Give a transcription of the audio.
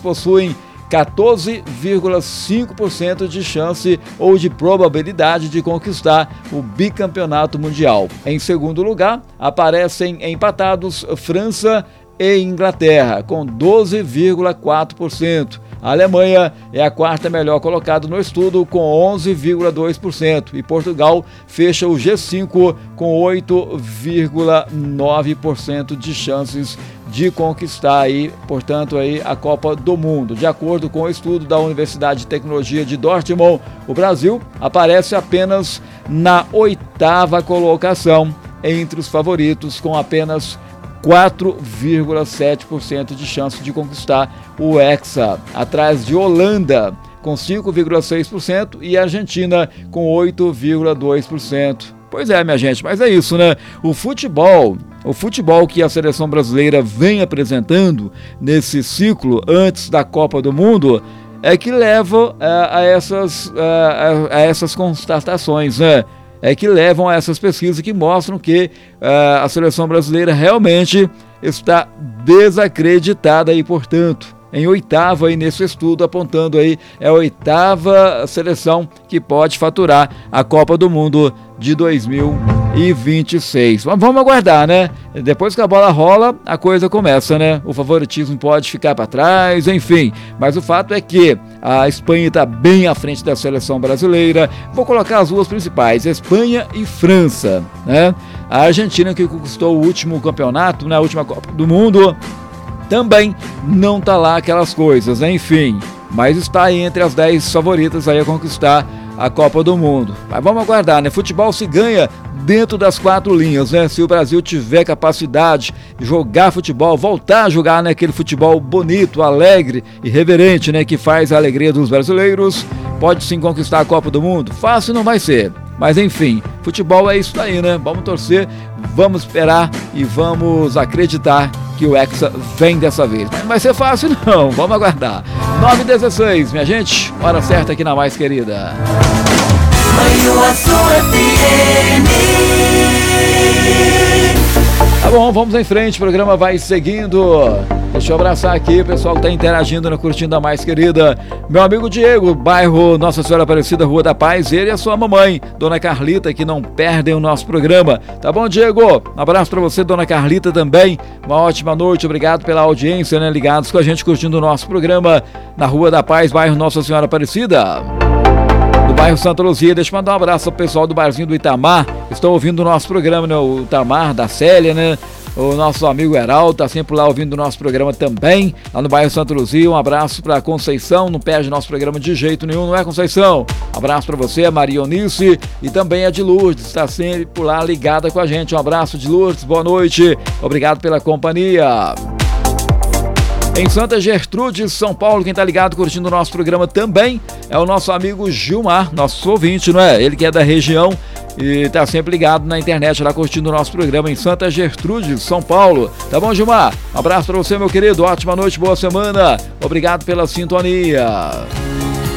possuem 14,5% de chance ou de probabilidade de conquistar o bicampeonato mundial. Em segundo lugar, aparecem empatados França e Inglaterra, com 12,4%. A Alemanha é a quarta melhor colocada no estudo, com 11,2%. E Portugal fecha o G5 com 8,9% de chances de conquistar aí, portanto, aí a Copa do Mundo. De acordo com o estudo da Universidade de Tecnologia de Dortmund, o Brasil aparece apenas na 8ª colocação entre os favoritos, com apenas 4,7% de chance de conquistar o Hexa, atrás de Holanda com 5,6% e Argentina com 8,2%. Pois é, minha gente, mas é isso, né? O futebol que a seleção brasileira vem apresentando nesse ciclo antes da Copa do Mundo é que leva a essas constatações, né? É que levam a essas pesquisas que mostram que a seleção brasileira realmente está desacreditada e, portanto, em 8ª aí nesse estudo, apontando aí, é a 8ª seleção que pode faturar a Copa do Mundo de 2026. Mas vamos aguardar, né? Depois que a bola rola, a coisa começa, né? O favoritismo pode ficar para trás, enfim. Mas o fato é que a Espanha está bem à frente da seleção brasileira. Vou colocar as duas principais, Espanha e França, né? A Argentina, que conquistou o último campeonato, na última Copa do Mundo, também não tá lá aquelas coisas, né? Enfim, mas está aí entre as 10 favoritas aí a conquistar a Copa do Mundo. Mas vamos aguardar, né? Futebol se ganha dentro das 4 linhas, né? Se o Brasil tiver capacidade de jogar futebol, voltar a jogar, né, aquele futebol bonito, alegre e reverente, né, que faz a alegria dos brasileiros, pode sim conquistar a Copa do Mundo. Fácil não vai ser, mas enfim, futebol é isso aí, né? Vamos torcer, vamos esperar e vamos acreditar que o Hexa vem dessa vez. Mas não vai ser fácil não, vamos aguardar. 9h16, minha gente, hora certa aqui na Mais Querida. Tá bom, vamos em frente, o programa vai seguindo. Deixa eu abraçar aqui o pessoal que está interagindo na Curtindo a Mais Querida. Meu amigo Diego, bairro Nossa Senhora Aparecida, Rua da Paz, ele e a sua mamãe, Dona Carlita, que não perdem o nosso programa. Tá bom, Diego? Um abraço para você, Dona Carlita, também. Uma ótima noite, obrigado pela audiência, né? Ligados com a gente, curtindo o nosso programa na Rua da Paz, bairro Nossa Senhora Aparecida. Do bairro Santa Luzia, deixa eu mandar um abraço ao pessoal do barzinho do Itamar, estão ouvindo o nosso programa, né? O Itamar, da Célia, né? O nosso amigo Heraldo está sempre lá ouvindo o nosso programa também, lá no bairro Santa Luzia. Um abraço para Conceição, não perde nosso programa de jeito nenhum, não é, Conceição? Um abraço para você, a Maria Eunice, e também a de Lourdes, está sempre por lá ligada com a gente. Um abraço, de Lourdes, boa noite, obrigado pela companhia. Em Santa Gertrude, São Paulo, quem está ligado curtindo o nosso programa também é o nosso amigo Gilmar, nosso ouvinte, não é? Ele que é da região e está sempre ligado na internet lá curtindo o nosso programa em Santa Gertrude, São Paulo. Tá bom, Gilmar? Um abraço para você, meu querido. Ótima noite, boa semana. Obrigado pela sintonia.